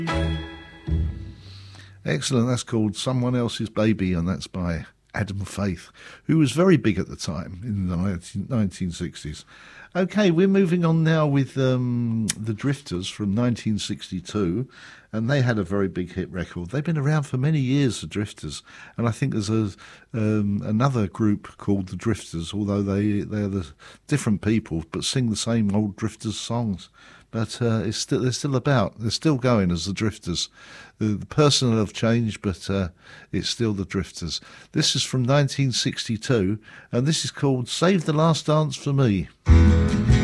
Excellent. That's called Someone Else's Baby, and that's by Adam Faith, who was very big at the time in the 1960s. Okay, we're moving on now with the Drifters from 1962, and they had a very big hit record. They've been around for many years, the Drifters, and I think there's another group called the Drifters, although they're the different people, but sing the same old Drifters songs. But they're still about. They're still going as the Drifters. The personnel have changed, but it's still the Drifters. This is from 1962, and this is called Save the Last Dance for Me.